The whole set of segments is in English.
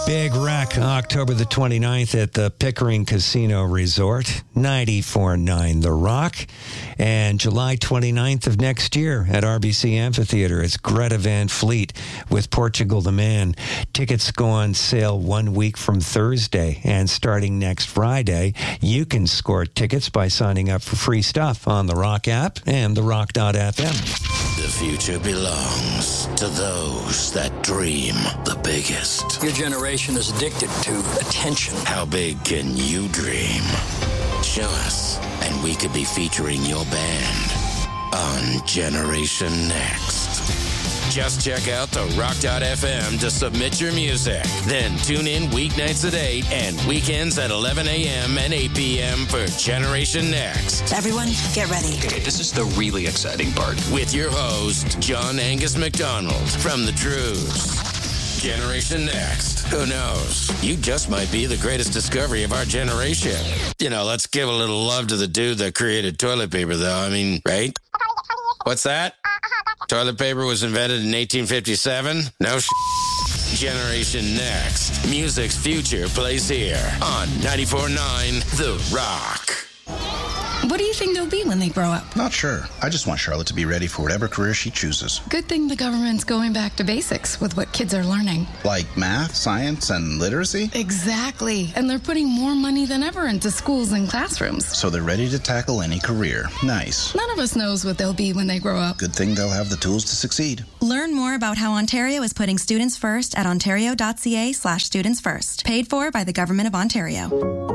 Big Wreck, October the 29th at the Pickering Casino Resort, 94.9 The Rock. And July 29th of next year at RBC Amphitheater, it's Greta Van Fleet with Portugal the Man. Tickets go on sale 1 week from Thursday. And starting next Friday, you can score tickets by signing up for free stuff on the Rock app and the Rock.fm. The future belongs to those that dream the biggest. Your generation is addicted to attention. How big can you dream? Show us, and we could be featuring your band on Generation Next. Just check out the Rock.fm to submit your music. Then tune in weeknights at 8 and weekends at 11 a.m. and 8 p.m. for Generation Next. Everyone, get ready. Okay, this is the really exciting part. With your host, John Angus McDonald from The Truths. Generation Next. Who knows? You just might be the greatest discovery of our generation. You know, let's give a little love to the dude that created toilet paper, though. I mean, right? What's that? Toilet paper was invented in 1857? No Generation Next. Music's future plays here on 94.9 The Rock. What do you think they'll be when they grow up? Not sure. I just want Charlotte to be ready for whatever career she chooses. Good thing the government's going back to basics with what kids are learning. Like math, science, and literacy? Exactly. And they're putting more money than ever into schools and classrooms. So they're ready to tackle any career. Nice. None of us knows what they'll be when they grow up. Good thing they'll have the tools to succeed. Learn more about how Ontario is putting students first at ontario.ca/students first. Paid for by the Government of Ontario.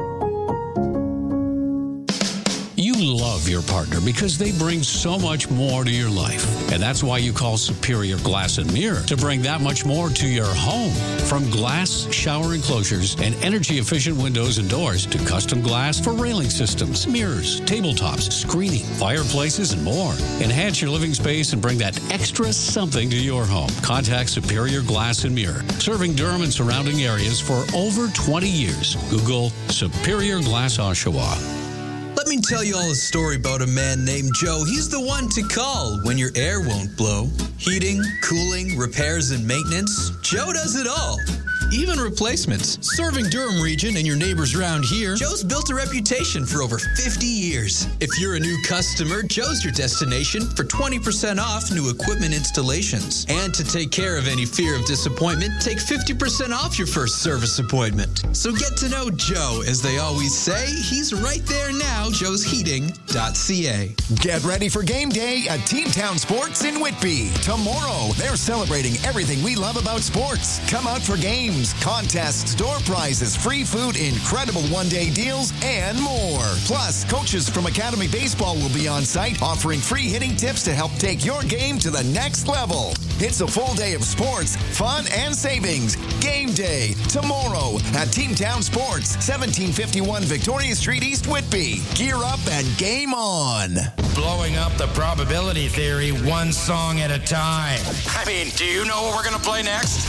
You love your partner because they bring so much more to your life. And that's why you call Superior Glass and Mirror to bring that much more to your home. From glass shower enclosures and energy-efficient windows and doors to custom glass for railing systems, mirrors, tabletops, screening, fireplaces, and more. Enhance your living space and bring that extra something to your home. Contact Superior Glass and Mirror, serving Durham and surrounding areas for over 20 years. Google Superior Glass Oshawa. Let me tell you all a story about a man named Joe. He's the one to call when your air won't blow. Heating, cooling, repairs, and maintenance. Joe does it all. Even replacements. Serving Durham region and your neighbors around here, Joe's built a reputation for over 50 years. If you're a new customer, Joe's your destination for 20% off new equipment installations. And to take care of any fear of disappointment, take 50% off your first service appointment. So get to know Joe. As they always say, he's right there now, joesheating.ca. Get ready for game day at Teamtown Sports in Whitby. Tomorrow, they're celebrating everything we love about sports. Come out for games, contests, door prizes, free food, incredible one-day deals, and more. Plus, coaches from Academy Baseball will be on site offering free hitting tips to help take your game to the next level. It's a full day of sports, fun, and savings. Game day tomorrow at Teamtown Sports, 1751 Victoria Street, East Whitby. Gear up and game on. Blowing up the probability theory one song at a time. I mean, do you know what we're going to play next?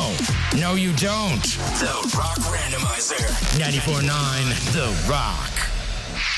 No, you don't. The Rock Randomizer. 94.9 The Rock.